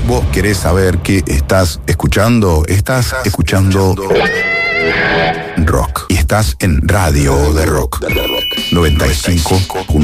vos querés saber qué estás escuchando, estás escuchando rock. Y estás en Radio de Rock 95.